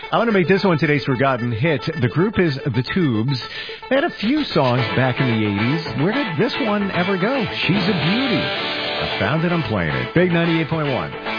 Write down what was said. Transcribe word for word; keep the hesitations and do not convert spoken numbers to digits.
I want to make this one today's forgotten hit. The group is The Tubes. They had a few songs back in the eighties. Where did this one ever go? She's a Beauty. I found it, I'm playing it. Big ninety-eight point one.